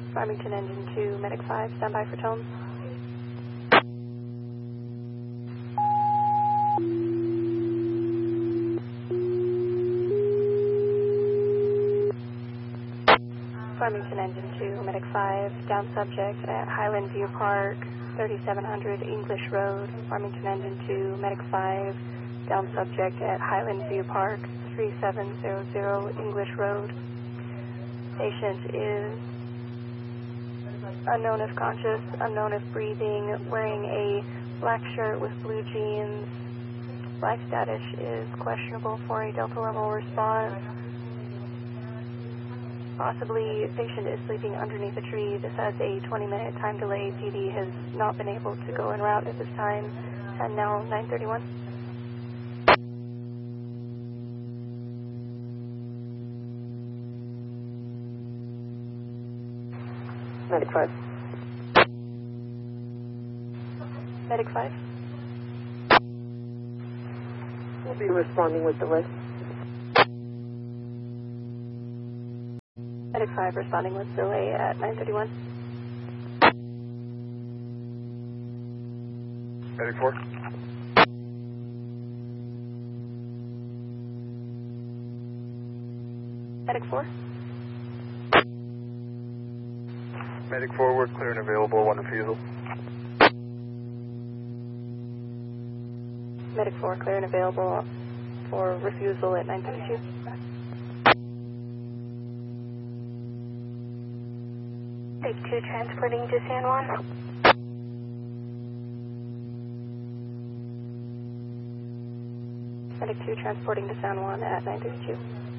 Farmington Engine 2, Medic 5, stand by for tone. Farmington Engine 2, Medic 5, down subject at Highland View Park, 3700 English Road. Farmington Engine 2, Medic 5, down subject at Highland View Park, 3700 English Road. Patient is unknown if conscious, unknown if breathing, wearing a black shirt with blue jeans. Life status is questionable for a Delta level response. Possibly patient is sleeping underneath a tree. This has a 20-minute time delay. PD has not been able to go en route at this time. And now 9:31. Medic 5. Medic 5. We'll be responding with delay. Medic 5 responding with delay at 9:31. Medic 4. Medic 4. Medic 4, we're clear and available, 1 refusal. Medic 4 clear and available for refusal at 9:32. Medic 2 transporting to San Juan. Medic 2 transporting to San Juan at 9:32.